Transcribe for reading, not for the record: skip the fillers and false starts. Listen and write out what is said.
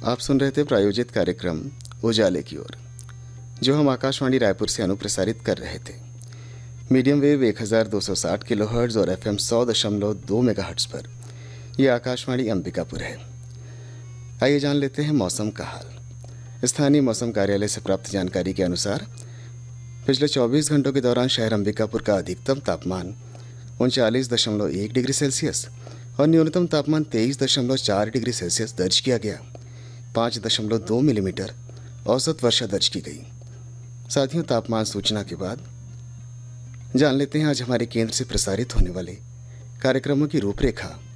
आप सुन रहे थे प्रायोजित कार्यक्रम उजाले की ओर, जो हम आकाशवाणी रायपुर से अनुप्रसारित कर रहे थे। मीडियम वेव 1260 किलोहर्ट्ज़ और FM 100.2 मेगाहर्ट्ज़ पर। यह आकाशवाणी अंबिकापुर है। आइए जान लेते हैं मौसम का हाल। स्थानीय मौसम कार्यालय से प्राप्त जानकारी के अनुसार पिछले 24 घंटों के दौरान शहर अंबिकापुर का अधिकतम तापमान 39.1 डिग्री सेल्सियस और न्यूनतम तापमान 23.4 डिग्री सेल्सियस दर्ज किया गया। 5.2 मिलीमीटर औसत वर्षा दर्ज की गई। साथियों, तापमान सूचना के बाद जान लेते हैं आज हमारे केंद्र से प्रसारित होने वाले कार्यक्रमों की रूपरेखा।